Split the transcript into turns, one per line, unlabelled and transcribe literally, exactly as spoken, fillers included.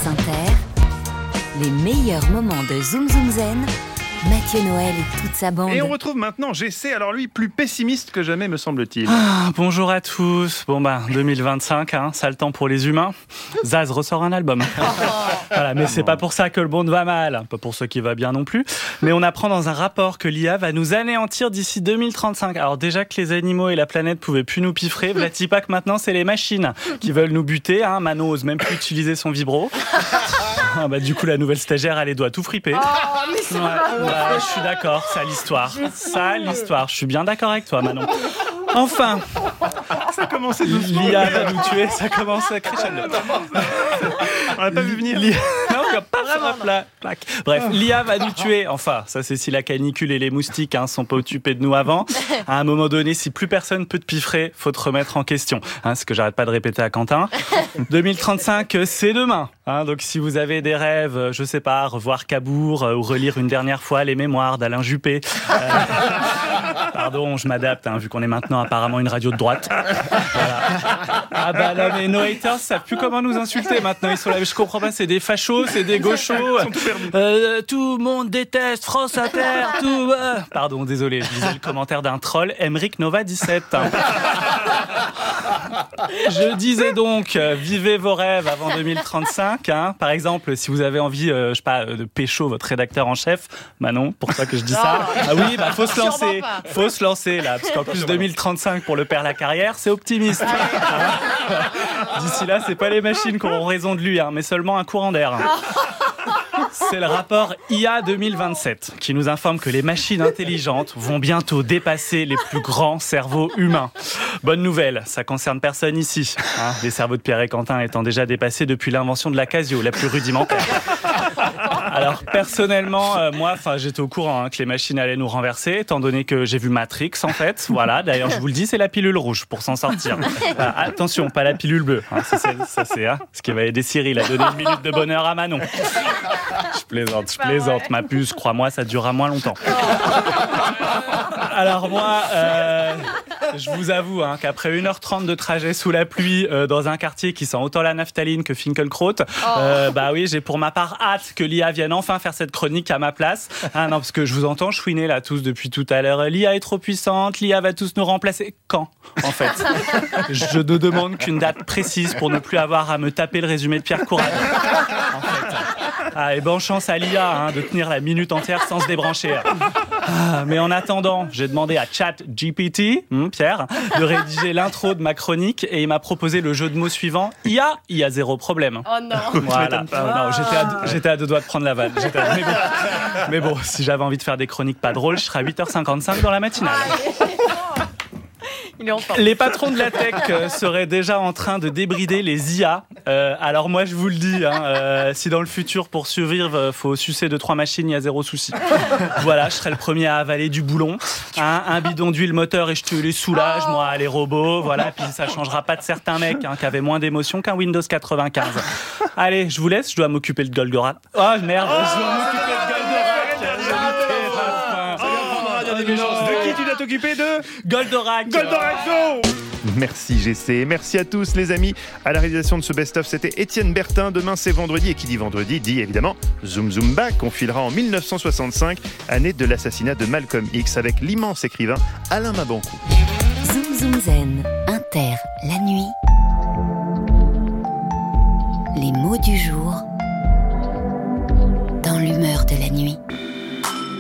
Inter, les meilleurs moments de Zoom Zoom Zen, Mathieu Noël et toute sa bande.
Et on retrouve maintenant G C, alors lui, plus pessimiste que jamais, me semble-t-il.
Ah, bonjour à tous. Bon bah, deux mille vingt-cinq, hein, sale temps pour les humains. Zaz ressort un album. Voilà, mais c'est pas pour ça que le monde va mal. Pas pour ceux qui va bien non plus. Mais on apprend dans un rapport que l'I A va nous anéantir d'ici deux mille trente-cinq. Alors déjà que les animaux et la planète pouvaient plus nous piffrer, v'là-t-il pas que maintenant c'est les machines qui veulent nous buter. Hein. Manon ose même plus utiliser son vibro. Ah bah, du coup, la nouvelle stagiaire, elle doit tout friper.
Oh, mais c'est
ouais, ouais, je suis d'accord, ça l'histoire. Ça l'histoire. Je suis bien d'accord avec toi, Manon. Enfin,
ça commence doucement.
L'I A va nous tuer, ça commence à crescendo.
On l'a pas vu venir.
L'I A... Non, pas vraiment, pla... plaque. Bref, l'I A va nous tuer. Enfin, ça c'est si la canicule et les moustiques hein, sont pas occupés de nous avant. À un moment donné, si plus personne peut te piffrer, faut te remettre en question. Hein, ce que j'arrête pas de répéter à Quentin. deux mille trente-cinq, c'est demain. Hein, donc si vous avez des rêves, je sais pas, revoir Cabourg euh, ou relire une dernière fois les mémoires d'Alain Juppé. Euh... Pardon, je m'adapte, hein, vu qu'on est maintenant apparemment une radio de droite. Voilà. Ah bah là, mais nos haters savent plus comment nous insulter maintenant. Ils sont là, je comprends pas, c'est des fachos, c'est des gauchos.
Ils sont tout perdus.
Euh, tout le monde déteste France Inter, tout... Euh... Pardon, désolé, je lisais le commentaire d'un troll, Emeric Nova dix-sept. Je disais donc, euh, vivez vos rêves avant deux mille trente-cinq. Hein. Par exemple, si vous avez envie, euh, je sais pas, de pécho votre rédacteur en chef, Manon, pour ça que je dis ça. Ah oui, bah faut se lancer, faut se lancer là, parce qu'en plus deux mille trente-cinq pour le père la carrière, c'est optimiste. Hein. D'ici là, c'est pas les machines qui auront raison de lui, hein, mais seulement un courant d'air. Hein. C'est le rapport I A deux mille vingt-sept qui nous informe que les machines intelligentes vont bientôt dépasser les plus grands cerveaux humains. Bonne nouvelle, ça concerne personne ici. Hein, les cerveaux de Pierre et Quentin étant déjà dépassés depuis l'invention de la Casio, la plus rudimentaire. Alors personnellement, euh, moi, enfin, j'étais au courant hein, que les machines allaient nous renverser, étant donné que j'ai vu Matrix en fait. Voilà, d'ailleurs, je vous le dis, c'est la pilule rouge pour s'en sortir. Euh, attention, pas la pilule bleue. Hein, ça, c'est, ça, c'est hein, ce qui va aider Cyril à donner une minute de bonheur à Manon. Je plaisante, je plaisante, ma puce. Crois-moi, ça durera moins longtemps. Alors moi, euh, je vous avoue hein, qu'après une heure trente de trajet sous la pluie euh, dans un quartier qui sent autant la naphtaline que Finkielkraut, euh, bah oui, j'ai pour ma part hâte que l'I A vienne enfin faire cette chronique à ma place. Ah non, parce que je vous entends chouiner là tous depuis tout à l'heure. L'I A est trop puissante, l'I A va tous nous remplacer. Quand, en fait? Je ne demande qu'une date précise pour ne plus avoir à me taper le résumé de Pierre Courade. En fait. Ah, et bonne chance à l'I A hein, de tenir la minute entière sans se débrancher. Ah, mais en attendant, j'ai demandé à ChatGPT, hmm, Pierre, de rédiger l'intro de ma chronique et il m'a proposé le jeu de mots suivant. I A, il y a zéro problème.
Oh non.
Voilà. Oh, non, j'étais à, deux, j'étais à deux doigts de prendre la vanne. J'étais à... mais, bon. mais bon, si j'avais envie de faire des chroniques pas drôles, je serais à huit heures cinquante-cinq dans la matinale.
Il est en forme.
Les patrons de la tech euh, seraient déjà en train de débrider les I A. Euh, alors moi, je vous le dis, hein, euh, si dans le futur, pour survivre, euh, faut sucer deux, trois machines, il y a zéro souci. Voilà, je serai le premier à avaler du boulon. Hein, un bidon d'huile moteur et je te les soulage, oh. Moi, les robots. Voilà, puis ça changera pas de certains mecs hein, qui avaient moins d'émotion qu'un Windows quatre-vingt-quinze. Allez, je vous laisse, je dois m'occuper de Goldorak. Oh merde, oh, je dois m'occuper de Goldorak.
De qui tu dois t'occuper de
Goldorak.
Goldorak Go. Merci G C, merci à tous les amis. À la réalisation de ce best-of, c'était Étienne Bertin. Demain c'est vendredi et qui dit vendredi dit évidemment Zoom Zoom Back. On filera en mille neuf cent soixante-cinq, année de l'assassinat de Malcolm X avec l'immense écrivain Alain Mabankou.
Zoom Zoom Zen, Inter, la nuit. Les mots du jour.